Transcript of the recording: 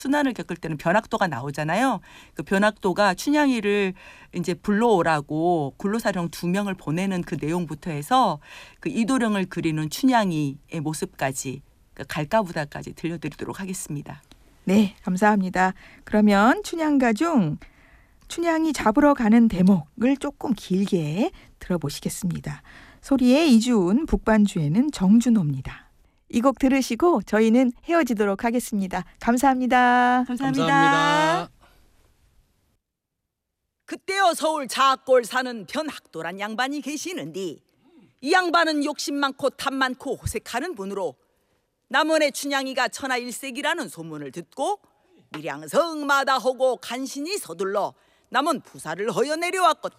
순환을 겪을 때는 변학도가 나오잖아요. 그 변학도가 춘향이를 이제 불러오라고 굴로사령 2명을 보내는 그 내용부터 해서 그 이도령을 그리는 춘향이의 모습까지 그 갈가부다까지 들려드리도록 하겠습니다. 네, 감사합니다. 그러면 춘향가 중 춘향이 잡으러 가는 대목을 조금 길게 들어보시겠습니다. 소리의 이주은, 북반주에는 정준호입니다. 이 곡 들으시고 저희는 헤어지도록 하겠습니다. 감사합니다. 감사합니다. 그때여 서울 자골 사는 변학도란 양반이 계시는디 이 양반은 욕심 많고 탐 많고 호색하는 분으로 남원의 춘향이가 천하일색이라는 소문을 듣고 밀양성마다하고 간신히 서둘러 남원 부사를 허여 내려왔거든.